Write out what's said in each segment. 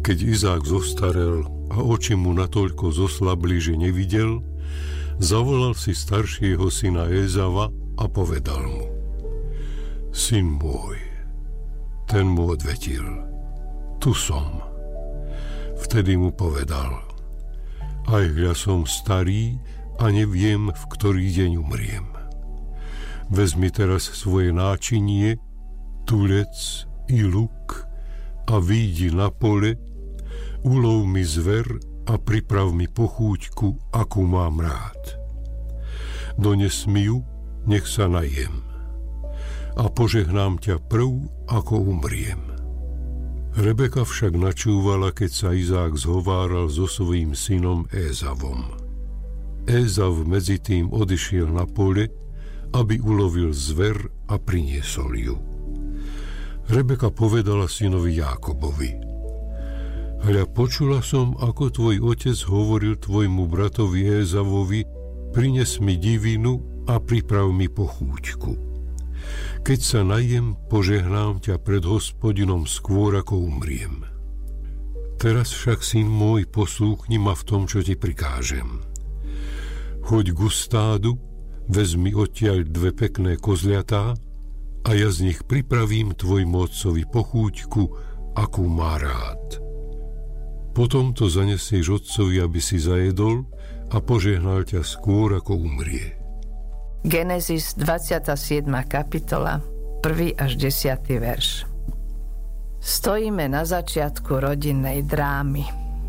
keď Izák zostarel a oči mu natoľko zoslabli, že nevidel, zavolal si staršieho syna Ézava a povedal mu: Syn môj. Ten mu odvetil: Tu som. Vtedy mu povedal: Aj hľa som starý a neviem, v ktorý deň umriem. Vezmi teraz svoje náčinie, tulec i luk a výjdi na pole, ulov mi zver a priprav mi pochúťku, akú mám rád. Dones mi ju, nech sa najem. A požehnám ťa prv, ako umriem. Rebeka však načúvala, keď sa Izák zhováral so svojím synom Ézavom. Ézav medzi tým odišiel na pole, aby ulovil zver a priniesol ju. Rebeka povedala synovi Jákobovi: Hľa, počula som, ako tvoj otec hovoril tvojmu bratovi Ézavovi: Prines mi divinu a priprav mi pochúťku. Keď sa najem, požehnám ťa pred Hospodinom skôr, ako umriem. Teraz však, syn môj, poslúchni ma v tom, čo ti prikážem. Choď k stádu, vezmi odtiaľ 2 pekné kozliatá a ja z nich pripravím tvojmu otcovi pochúťku, akú má rád. Potom to zanesieš otcovi, aby si zajedol, a požehnal ťa skôr, ako umrie. Genesis 27. kapitola, 1. až 10. verš. Stojíme na začiatku rodinnej drámy.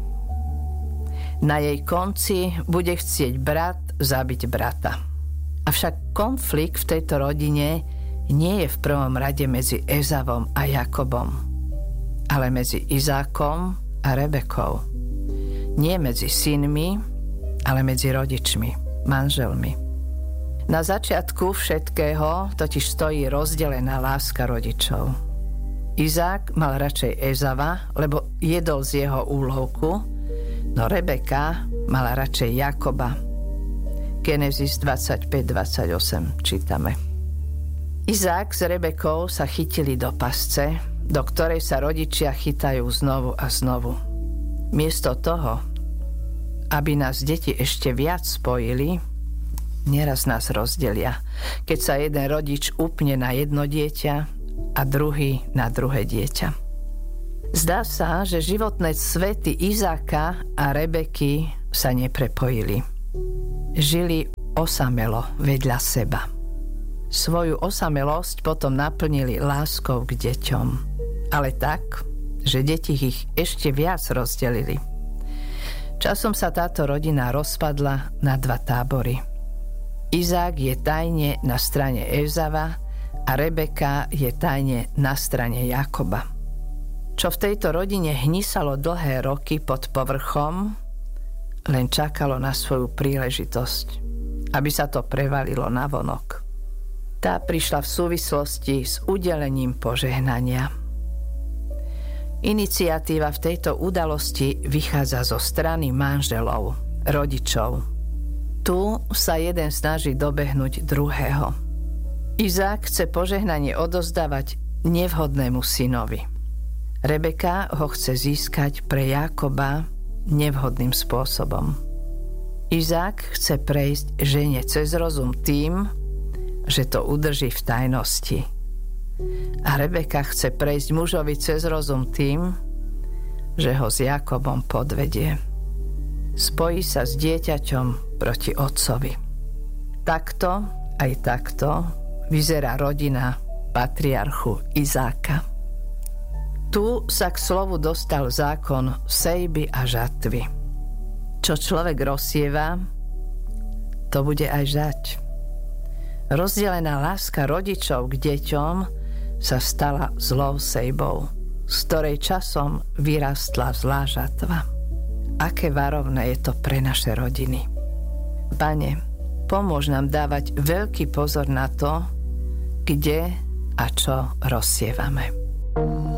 Na jej konci bude chcieť brat zabiť brata. Avšak konflikt v tejto rodine nie je v prvom rade medzi Ézavom a Jakobom, ale medzi Izákom a Rebekou. Nie medzi synmi, ale medzi rodičmi, manželmi. Na začiatku všetkého totiž stojí rozdelená láska rodičov. Izák mal radšej Ézava, lebo jedol z jeho úlovku, no Rebeka mala radšej Jakoba. Genesis 25-28 čítame. Izák s Rebekou sa chytili do pasce, do ktorej sa rodičia chytajú znovu a znovu. Miesto toho, aby nás deti ešte viac spojili, neraz nás rozdelia, keď sa jeden rodič upne na jedno dieťa a druhý na druhé dieťa. Zdá sa, že životné svety Izáka a Rebeky sa neprepojili. Žili osamelo vedľa seba. Svoju osamelosť potom naplnili láskou k deťom, ale tak, že deti ich ešte viac rozdelili. Časom sa táto rodina rozpadla na 2 tábory. Izák je tajne na strane Ézava a Rebeka je tajne na strane Jakoba. Čo v tejto rodine hnisalo dlhé roky pod povrchom, len čakalo na svoju príležitosť, aby sa to prevalilo navonok. Tá prišla v súvislosti s udelením požehnania. Iniciatíva v tejto udalosti vychádza zo strany manželov, rodičov. Tu sa jeden snaží dobehnúť druhého. Izák chce požehnanie odozdávať nevhodnému synovi. Rebeka ho chce získať pre Jákoba nevhodným spôsobom. Izák chce prejsť žene cez rozum tým, že to udrží v tajnosti. A Rebeka chce prejsť mužovi cez rozum tým, že ho s Jakobom podvedie. Spojí sa s dieťaťom proti otcovi. Takto aj takto vyzerá rodina patriarchu Izáka. Tu sa k slovu dostal zákon sejby a žatvy. Čo človek rozsieva, to bude aj žať. Rozdelená láska rodičov k deťom sa stala zlou sejbou, z ktorej časom vyrastla zlá žatva. Aké varovné je to pre naše rodiny. Pane, pomôž nám dávať veľký pozor na to, kde a čo rozsievame.